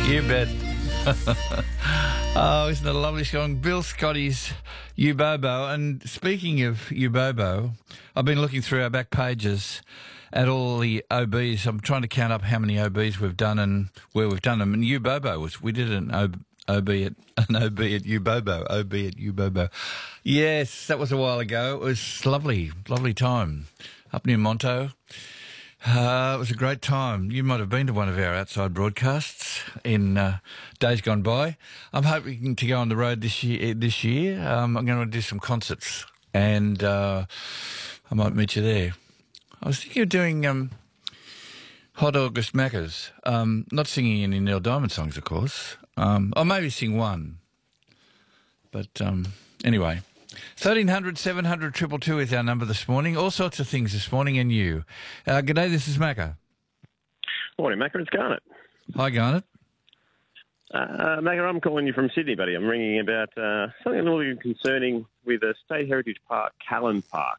You bet. Oh, isn't it a lovely song? Bill Scotty's U-Bobo. And speaking of U-Bobo, I've been looking through our back pages at all the OBs. I'm trying to count up how many OBs we've done and where we've done them. And U-Bobo we did an OB at U-Bobo. OB at U-Bobo. Yes, that was a while ago. It was lovely, lovely time up near Monto. It was a great time. You might have been to one of our outside broadcasts in days gone by. I'm hoping to go on the road this year. I'm going to do some concerts, and I might meet you there. I was thinking of doing Hot August Maccas. Not singing any Neil Diamond songs, of course. Or maybe sing one. But anyway. 1300 700 222 is our number this morning. All sorts of things this morning, and you. G'day, this is Macca. Morning, Macca. It's Garnet. Hi, Garnet. Macca, I'm calling you from Sydney, buddy. I'm ringing about something a little bit concerning with a State Heritage Park, Callan Park.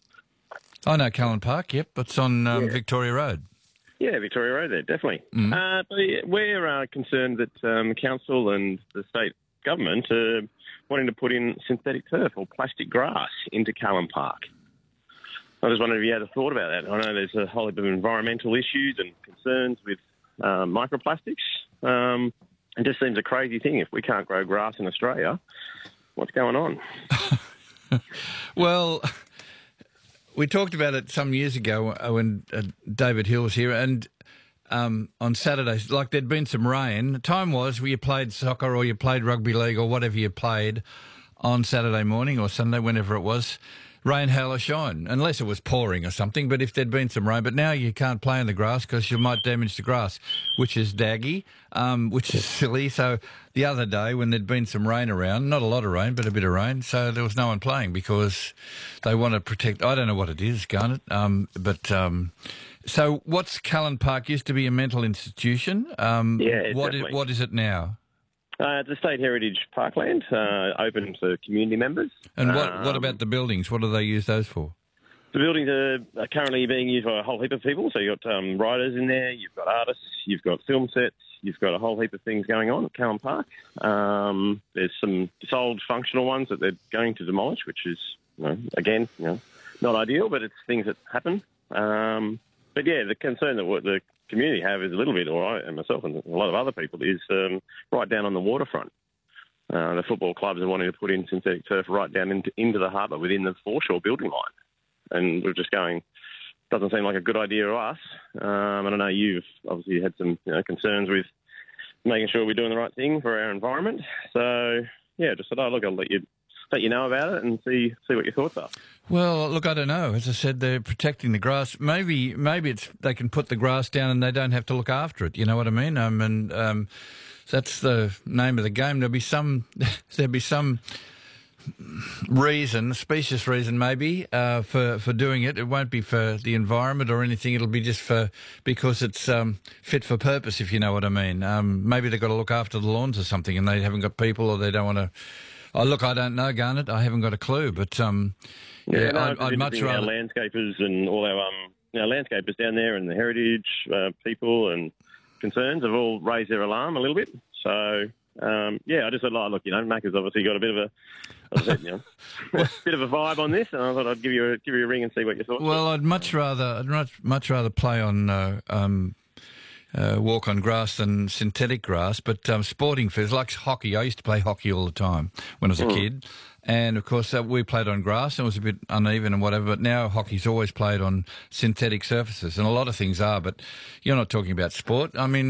I know Callan Park, yep. It's on Victoria Road. Yeah, Victoria Road there, definitely. Mm. But we're concerned that council and the state government are wanting to put in synthetic turf or plastic grass into Callan Park. I just wondered if you had a thought about that. I know there's a whole heap of environmental issues and concerns with microplastics. It just seems a crazy thing. If we can't grow grass in Australia, what's going on? Well, we talked about it some years ago when David Hill was here, and on Saturdays, like there'd been some rain. The time was where you played soccer or you played rugby league or whatever you played on Saturday morning or Sunday, whenever it was, rain, hail or shine, unless it was pouring or something. But if there'd been some rain, but now you can't play in the grass because you might damage the grass, which is daggy, which is silly. So the other day when there'd been some rain around, not a lot of rain, but a bit of rain, so there was no one playing because they want to protect, I don't know what it is, Garnet, so what's Callan Park? Used to be a mental institution. What is it now? It's a State Heritage Parkland, open to community members. And what about the buildings? What do they use those for? The buildings are currently being used by a whole heap of people. So you've got writers in there, you've got artists, you've got film sets, you've got a whole heap of things going on at Callan Park. There's some disold functional ones that they're going to demolish, which is, again, not ideal, but it's things that happen. But yeah, the concern that what the community have is a little bit, or I and myself and a lot of other people, is right down on the waterfront. The football clubs are wanting to put in synthetic turf right down into the harbour within the foreshore building line. And we're just going, doesn't seem like a good idea to us. And I know you've obviously had some concerns with making sure we're doing the right thing for our environment. So, yeah, just said, look, I'll let you know about it and see what your thoughts are. Well, look, I don't know. As I said, they're protecting the grass. Maybe it's they can put the grass down and they don't have to look after it. You know what I mean? That's the name of the game. There'll be some reason, specious reason maybe, for doing it. It won't be for the environment or anything. It'll be just because it's fit for purpose, if you know what I mean. Maybe they've got to look after the lawns or something and they haven't got people or they don't want to. Oh, look, I don't know, Garnet. I haven't got a clue, but I'd much rather... Our landscapers and all our landscapers down there and the heritage people and concerns have all raised their alarm a little bit. So, I just thought, look, Macca's obviously got a bit of bit of a vibe on this, and I thought I'd give you a ring and see what your thoughts. Well, I'd much rather play on walk on grass than synthetic grass, but sporting fields like hockey. I used to play hockey all the time when I was a kid, and of course we played on grass and it was a bit uneven and whatever, but now hockey's always played on synthetic surfaces, and a lot of things are, but you're not talking about sport. I mean,